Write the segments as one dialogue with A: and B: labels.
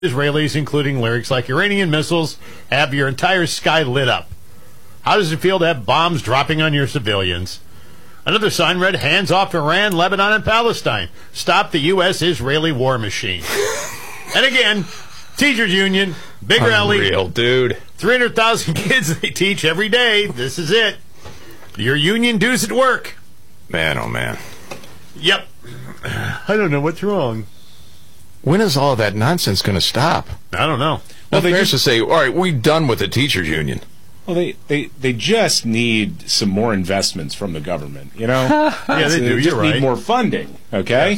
A: Israelis, including lyrics like Iranian missiles, have your entire sky lit up. How does it feel to have bombs dropping on your civilians? Another sign read, hands off Iran, Lebanon, and Palestine. Stop the U.S.-Israeli war machine. And again, teachers union, big rally.
B: Unreal, dude.
A: 300,000 kids they teach every day. This is it. Your union dues at work.
B: Man, oh man.
A: Yep. I don't know what's wrong.
B: When is all that nonsense going to stop?
A: I don't know.
B: Well, they used to say, all right, we're done with the teachers union.
C: Well, they just need some more investments from the government, you know?
A: Yeah, they do.
C: They just
A: You're right.
C: need more funding, okay?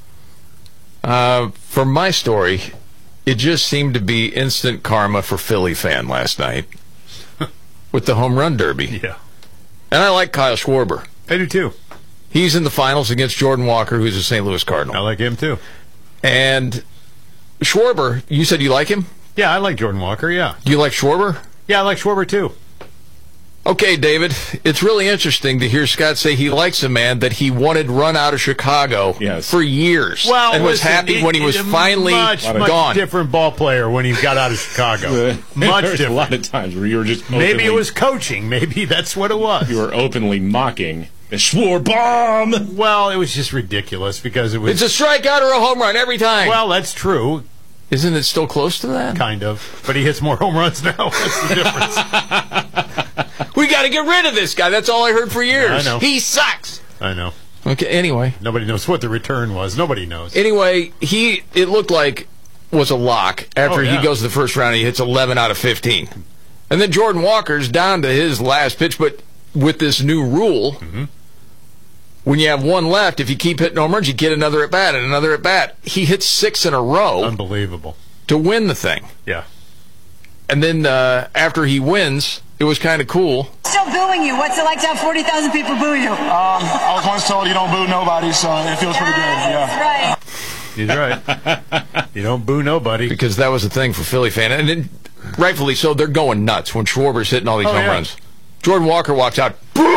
A: Yes.
B: For my story, it just seemed to be instant karma for Philly fan last night with the home run derby.
A: Yeah.
B: And I like Kyle Schwarber.
A: I do too.
B: He's in the finals against Jordan Walker, who's a St. Louis Cardinal.
A: I like him too.
B: And Schwarber, you said you like him?
A: Yeah, I like Jordan Walker, yeah.
B: You like Schwarber?
A: Yeah, I like Schwarber too.
B: Okay, David, it's really interesting to hear Scott say he likes a man that he wanted run out of Chicago for years.
A: Well,
B: and was
A: listen,
B: happy when he was finally
A: much
B: gone.
A: Different ball player when he got out of Chicago. Much
C: There's
A: different.
C: a lot of times where you were just
A: Maybe it was coaching. Maybe that's what it was.
C: You were openly mocking the Schwarbomb.
A: Well, it was just ridiculous because it was...
B: It's a strikeout or a home run every time.
A: Well, that's true.
B: Isn't it still close to that?
A: Kind of. But he hits more home runs now. That's the difference.
B: We got to get rid of this guy. That's all I heard for years.
A: I know.
B: He sucks.
A: I know.
B: Okay, anyway.
A: Nobody knows what the return was. Nobody knows.
B: Anyway, it looked like was a lock after he goes to the first round. He hits 11 out of 15. And then Jordan Walker's down to his last pitch, but with this new rule, when you have one left, if you keep hitting home runs, you get another at bat and another at bat. He hits 6 in a row.
A: Unbelievable.
B: To win the thing.
A: Yeah.
B: And then after he wins, it was kind of cool.
D: Still booing you. What's it like to have 40,000 people boo you?
E: I was once told you don't boo nobody, so it feels pretty good. Yeah.
D: That's right.
A: He's right. You don't boo nobody.
B: Because that was the thing for Philly fan. And then, rightfully so, they're going nuts when Schwarber's hitting all these home runs. Jordan Walker walks out.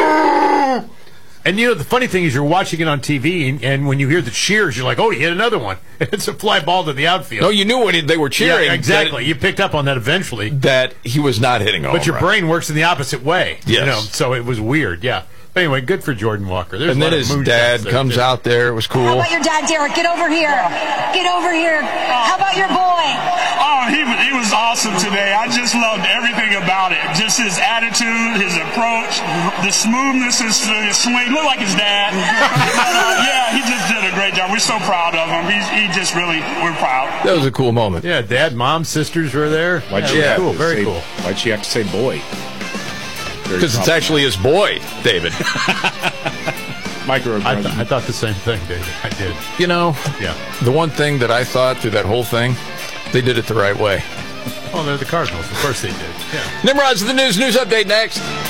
A: And, you know, the funny thing is you're watching it on TV, and when you hear the cheers, you're like, oh, he hit another one. It's a fly ball to the outfield.
B: No, you knew when they were cheering.
A: Yeah, exactly. You picked up on that eventually.
B: That he was not hitting a home
A: But your
B: run.
A: brain works in the opposite way.
B: Yes.
A: You know, so it was weird, yeah. But anyway, good for Jordan Walker. There's
B: And then his dad comes out there. It was cool.
D: How about your dad, Derek? Get over here. Get over here. How about your boy?
E: Oh, he was awesome today. I just loved everything about it. Just his attitude, his approach, the smoothness, his swing. Looked like his dad. Yeah, he just did a great job. We're so proud of him. We're proud.
B: That was a cool moment.
A: Yeah, dad, mom, sisters were there. Cool, very cool.
C: Why'd she have to say boy?
B: Because it's actually his boy, David.
C: Microaggression.
A: I thought the same thing, David. I did.
B: You know,
A: Yeah.
B: the one thing that I thought through that whole thing, they did it the right way.
A: Oh, they're the Cardinals. Of course they did. Yeah.
B: Nimrod's the news update next.